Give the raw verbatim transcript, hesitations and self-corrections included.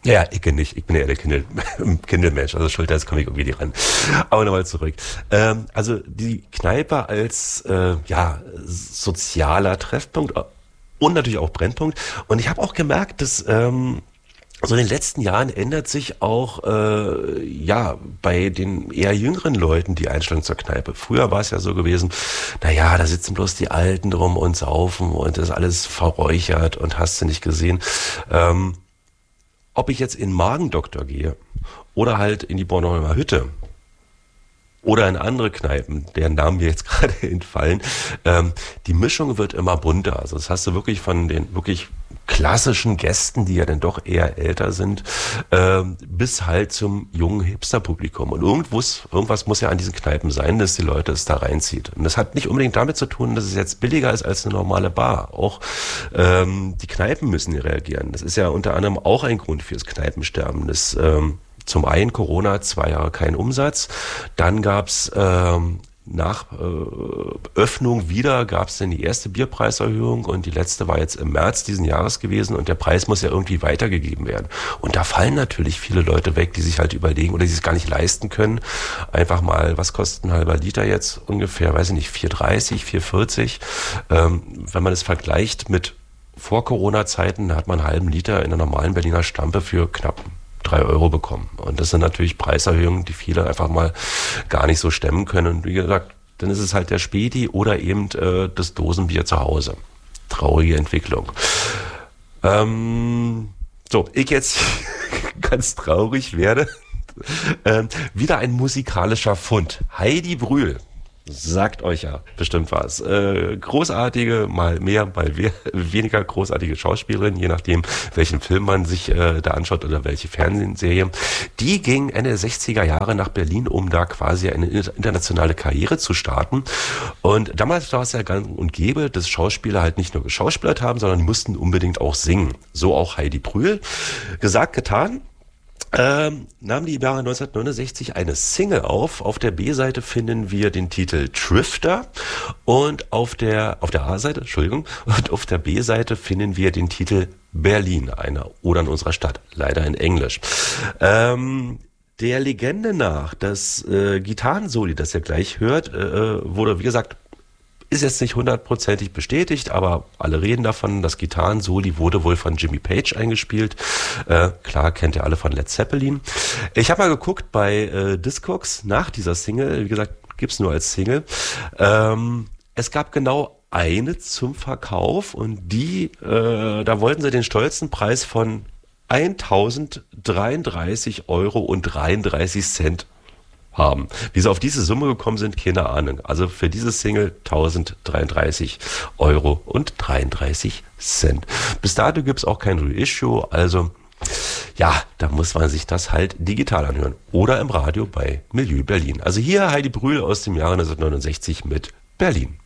Ja, ich nicht. Ich bin ja eher der Kindle, Kindle-Mensch, also Schulter, jetzt komme ich irgendwie nicht ran. Aber nochmal zurück. Ähm, also die Kneipe als äh, ja sozialer Treffpunkt und natürlich auch Brennpunkt. Und ich habe auch gemerkt, dass ähm, so in den letzten Jahren ändert sich auch äh, ja bei den eher jüngeren Leuten die Einstellung zur Kneipe. Früher war es ja so gewesen, naja, da sitzen bloß die Alten drum und saufen und das ist alles verräuchert und hast du nicht gesehen. Ähm, Ob ich jetzt in den Magendoktor gehe oder halt in die Bornholmer Hütte oder in andere Kneipen, deren Namen mir jetzt gerade entfallen, ähm, die Mischung wird immer bunter. Also das hast du wirklich von den wirklich klassischen Gästen, die ja dann doch eher älter sind, ähm, bis halt zum jungen Hipster-Publikum. Und irgendwas, irgendwas muss ja an diesen Kneipen sein, dass die Leute es da reinzieht. Und das hat nicht unbedingt damit zu tun, dass es jetzt billiger ist als eine normale Bar. Auch ähm, die Kneipen müssen reagieren. Das ist ja unter anderem auch ein Grund fürs Kneipensterben. Das ähm, zum einen Corona, zwei Jahre kein Umsatz. Dann gab's ähm, nach äh, Öffnung wieder, gab es dann die erste Bierpreiserhöhung und die letzte war jetzt im März diesen Jahres gewesen und der Preis muss ja irgendwie weitergegeben werden. Und da fallen natürlich viele Leute weg, die sich halt überlegen oder die es gar nicht leisten können. Einfach mal, was kostet ein halber Liter jetzt ungefähr, weiß ich nicht, vier dreißig, vier vierzig. Ähm, wenn man es vergleicht mit Vor-Corona-Zeiten, hat man einen halben Liter in einer normalen Berliner Stampe für knapp drei Euro bekommen. Und das sind natürlich Preiserhöhungen, die viele einfach mal gar nicht so stemmen können. Und wie gesagt, dann ist es halt der Späti oder eben äh, das Dosenbier zu Hause. Traurige Entwicklung. Ähm, so, ich jetzt ganz traurig werde. Ähm, wieder ein musikalischer Fund. Heidi Brühl. Sagt euch ja bestimmt was. Äh, großartige, mal mehr, mal we- weniger großartige Schauspielerin, je nachdem, welchen Film man sich äh, da anschaut oder welche Fernsehserie. Die ging Ende der sechziger Jahre nach Berlin, um da quasi eine internationale Karriere zu starten. Und damals war es ja gang und gäbe, dass Schauspieler halt nicht nur geschauspielert haben, sondern die mussten unbedingt auch singen. So auch Heidi Brühl. Gesagt, getan. Ähm, nahm die im Jahre neunzehnhundertneunundsechzig eine Single auf. Auf der B-Seite finden wir den Titel Drifter und auf der auf der A-Seite, Entschuldigung, und auf der B-Seite finden wir den Titel Berlin, einer Ode an unserer Stadt, leider in Englisch. Ähm, der Legende nach, das äh, Gitarrensoli, das ihr gleich hört, äh, wurde, wie gesagt, ist jetzt nicht hundertprozentig bestätigt, aber alle reden davon. Das Gitarrensoli wurde wohl von Jimmy Page eingespielt. Äh, klar, kennt ihr alle von Led Zeppelin. Ich habe mal geguckt bei äh, Discogs nach dieser Single. Wie gesagt, gibt's nur als Single. Ähm, es gab genau eine zum Verkauf und die, äh, da wollten sie den stolzen Preis von eintausenddreiunddreißig Euro und dreiunddreißig Cent haben. Wie sie auf diese Summe gekommen sind, keine Ahnung. Also für diese Single tausenddreiunddreißig Euro und dreiunddreißig Cent. Bis dato gibt's auch kein Reissue, also ja, da muss man sich das halt digital anhören. Oder im Radio bei Milieu Berlin. Also hier Heidi Brühl aus dem Jahre neunzehnhundertneunundsechzig mit Berlin.